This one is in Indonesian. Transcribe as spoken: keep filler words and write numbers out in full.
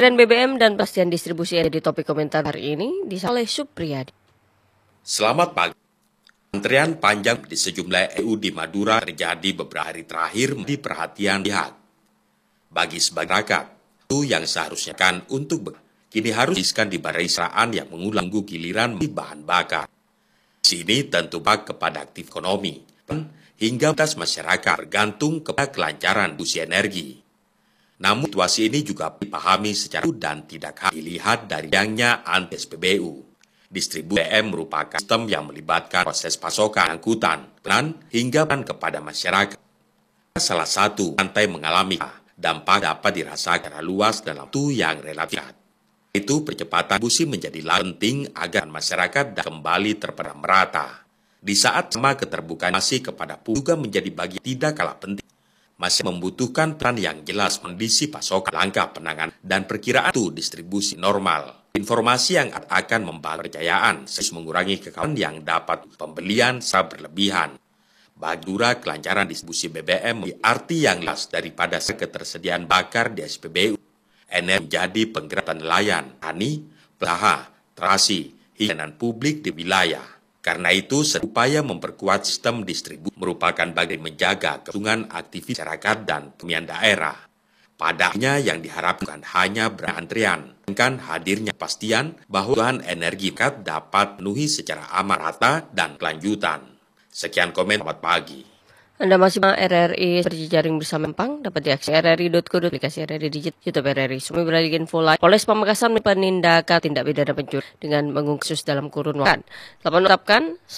Harga B B M dan pastian distribusi di topik komentar hari ini disampaikan oleh Supriyadi. Selamat pagi. Antrian panjang di sejumlah E U di Madura terjadi beberapa hari terakhir menjadi perhatian pihak. Bagi sebagian masyarakat, itu yang seharusnya kan untuk kini harus dihabiskan di barisan yang mengulang giliran bahan bakar. Di sini tentu bak kepada aktif ekonomi, hingga batas masyarakat bergantung kepada kelancaran distribusi energi. Namun situasi ini juga dipahami secara dan tidak hanya dilihat dari yangnya anti S P B U. Distribusi B B M merupakan sistem yang melibatkan proses pasokan, angkutan, peran, hingga peran kepada masyarakat. Salah satu rantai mengalami dampak dapat dirasakan secara luas dalam waktu yang relatif. Itu percepatan distribusi menjadi penting agar masyarakat kembali terperdam merata. Di saat sama keterbukaan masih kepada publik juga menjadi bagian tidak kalah penting. Masih membutuhkan peran yang jelas mendisi pasokan, langkah penanganan dan perkiraan itu distribusi normal. Informasi yang akan membangun kepercayaan sehingga mengurangi kekhawatiran yang dapat pembelian secara berlebihan. Bagi Madura, kelancaran distribusi B B M arti yang jelas daripada ketersediaan bakar di S P B U. Energi menjadi penggerak nelayan, tani, pengusaha, transportasi, hingga publik di wilayah. Karena itu, upaya memperkuat sistem distribusi merupakan bagian menjaga keuntungan aktivitas masyarakat dan pemilihan daerah. Padanya yang diharapkan hanya berantrian, dengan hadirnya kepastian bahwa kebutuhan energi dapat penuhi secara aman, rata, dan kelanjutan. Sekian komen, selamat pagi. Anda masih R R I berjejaring bersama Pang, dapat diakses r r i dot co dot i d, aplikasi R R I Digit, YouTube R R I. Semua berada di info lain. Polres Pamekasan penindakan tindak pidana pencuri dengan mengungkap kasus dalam kurun waktu. Telah menetapkan